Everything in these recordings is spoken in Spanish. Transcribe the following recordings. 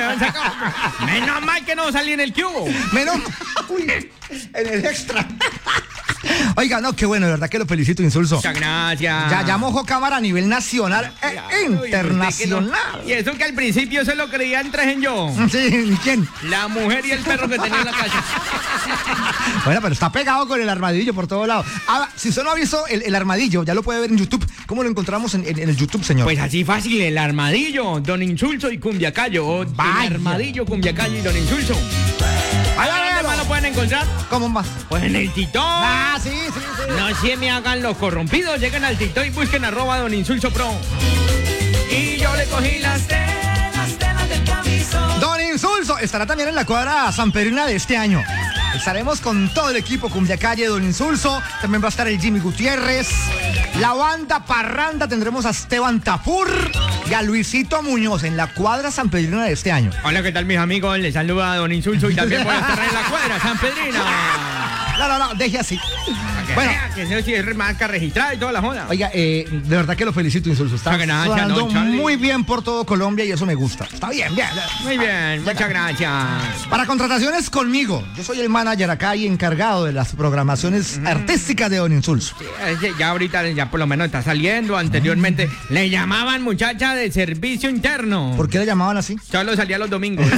weón. Menos mal que no salí en el cubo. Uy, en el extra. Oiga, no, qué bueno, de verdad que lo felicito, Insulso. Muchas gracias. Ya mojó cámara a nivel nacional e internacional. Y eso que al principio se lo creían tres en yo. Sí, ¿quién? La mujer y el perro que tenía en la casa. Bueno, pero está pegado con el armadillo por todos lados. Ah, si usted no ha visto el armadillo, ya lo puede ver en YouTube. ¿Cómo lo encontramos en el YouTube, señor? Pues así fácil, el armadillo, Don Insulso y Cumbiacayo. O el armadillo, Cumbiacayo y Don Insulso. ¿Dónde más lo pueden encontrar? ¿Cómo más? Pues en el TikTok. Ah, sí. No se me hagan los corrompidos. Lleguen al TikTok y busquen @Don Insulso Pro. Y yo le cogí las telas del camisón. Don Insulso estará también en la cuadra sanpedrina de este año. Estaremos con todo el equipo Cumbiacalle, Don Insulso. También va a estar el Jimmy Gutiérrez. La banda Parranda, tendremos a Esteban Tafur y a Luisito Muñoz en la cuadra sanpedrina de este año. Hola, ¿qué tal, mis amigos? Les saluda a Don Insulso y también voy a estar en la cuadra sanpedrina. No, deje así. Bueno, que eso sí es marca registrada y toda la joda. Oiga, de verdad que lo felicito, Insulso. Está sonando muy bien por todo Colombia y eso me gusta. Está bien. Muy bien, muchas gracias. Para contrataciones conmigo, yo soy el manager acá y encargado de las programaciones artísticas de Don Insulso. Sí, ya ahorita ya por lo menos está saliendo. Anteriormente le llamaban muchacha de servicio interno. ¿Por qué le llamaban así? Solo salía los domingos.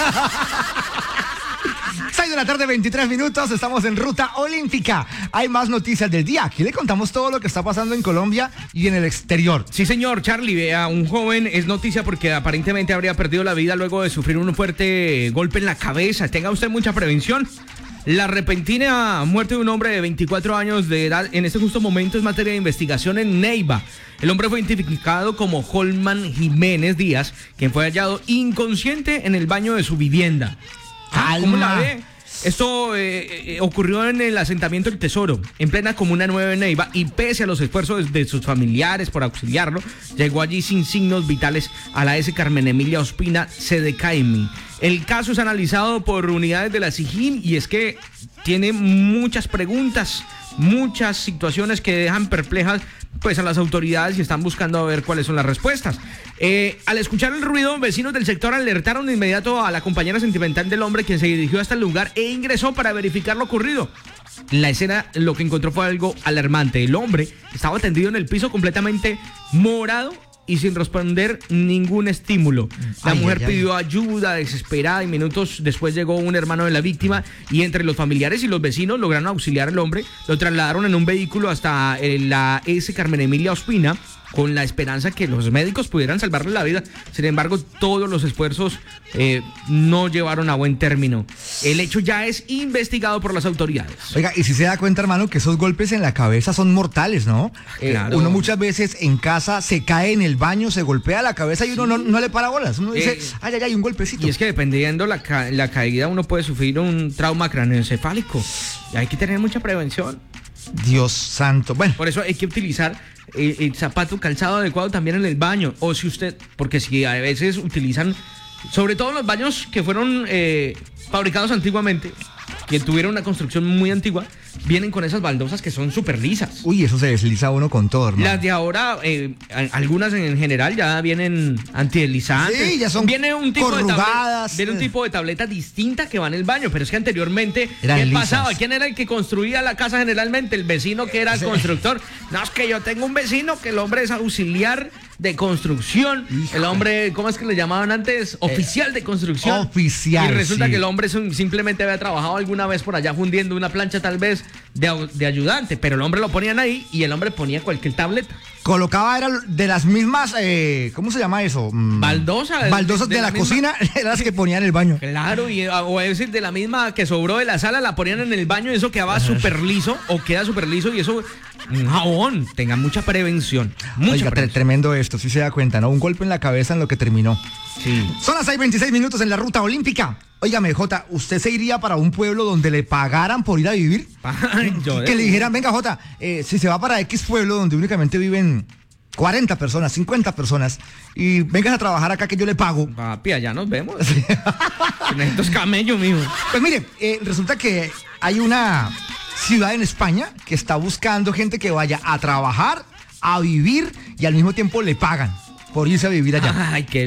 6 de la tarde, 23 minutos, estamos en Ruta Olímpica. Hay más noticias del día. Aquí le contamos todo lo que está pasando en Colombia y en el exterior. Sí, señor, Charlie, vea, un joven es noticia porque aparentemente habría perdido la vida luego de sufrir un fuerte golpe en la cabeza. Tenga usted mucha prevención. La repentina muerte de un hombre de 24 años de edad en este justo momento es materia de investigación en Neiva. El hombre fue identificado como Holman Jiménez Díaz, quien fue hallado inconsciente en el baño de su vivienda. ¿Cómo la ve? Esto ocurrió en el asentamiento El Tesoro, en plena Comuna 9 de Neiva, y pese a los esfuerzos de sus familiares por auxiliarlo, llegó allí sin signos vitales a la S. Carmen Emilia Ospina, sede CAIMI. El caso es analizado por unidades de la SIJIN y es que tiene muchas preguntas, muchas situaciones que dejan perplejas pues a las autoridades y están buscando a ver cuáles son las respuestas. Al escuchar el ruido, vecinos del sector alertaron de inmediato a la compañera sentimental del hombre, quien se dirigió hasta el lugar e ingresó para verificar lo ocurrido. En la escena lo que encontró fue algo alarmante. El hombre estaba tendido en el piso completamente morado y sin responder ningún estímulo. La mujer pidió ayuda desesperada y minutos después llegó un hermano de la víctima y entre los familiares y los vecinos lograron auxiliar al hombre. Lo trasladaron en un vehículo hasta la S. Carmen Emilia Ospina con la esperanza que los médicos pudieran salvarle la vida. Sin embargo, todos los esfuerzos no llevaron a buen término. El hecho ya es investigado por las autoridades. Oiga, y si se da cuenta, hermano, que esos golpes en la cabeza son mortales, ¿no? Claro. Uno muchas veces en casa se cae en el baño, se golpea la cabeza y uno no le para bolas. Uno dice, ay, un golpecito. Y es que dependiendo la caída, uno puede sufrir un trauma craneoencefálico. Y hay que tener mucha prevención. Dios santo. Bueno. Por eso hay que utilizar el zapato calzado adecuado también en el baño. O si usted, porque si a veces utilizan, sobre todo los baños que fueron fabricados antiguamente, que tuvieron una construcción muy antigua, vienen con esas baldosas que son súper lisas. Uy, eso se desliza uno con todo, hermano. Las de ahora, algunas en general ya vienen antideslizantes. Sí, ya son corrugadas. Viene un tipo de tableta distinta que va en el baño, pero es que anteriormente, eran ¿qué lisas. pasaba? ¿Quién era el que construía la casa generalmente? El vecino que era el constructor. No, es que yo tengo un vecino que el hombre es auxiliar de construcción. Hijo. El hombre, ¿cómo es que le llamaban antes? Oficial de construcción. Oficial. Y resulta que el hombre simplemente había trabajado alguna vez por allá fundiendo una plancha tal vez de ayudante, pero el hombre lo ponían ahí y el hombre ponía cualquier tableta. Colocaba, era de las mismas, ¿cómo se llama eso? Baldosas. Baldosas de la cocina, eran las que ponían en el baño. Claro, o es decir, de la misma que sobró de la sala, la ponían en el baño y eso quedaba súper liso, o queda súper liso y eso, un jabón. Tengan mucha prevención. Oiga, tremendo esto, si se da cuenta, ¿no? Un golpe en la cabeza en lo que terminó. Sí. Son las 6:26 minutos en la Ruta Olímpica. Óigame, Jota, ¿usted se iría para un pueblo donde le pagaran por ir a vivir? Que le dijeran, venga, Jota, si se va para X pueblo donde únicamente viven 40 personas, 50 personas, y vengas a trabajar acá que yo le pago. Papi, allá nos vemos. En estos camellos, mijo. Pues mire, resulta que hay una ciudad en España que está buscando gente que vaya a trabajar, a vivir y al mismo tiempo le pagan por irse a vivir allá. Ay, qué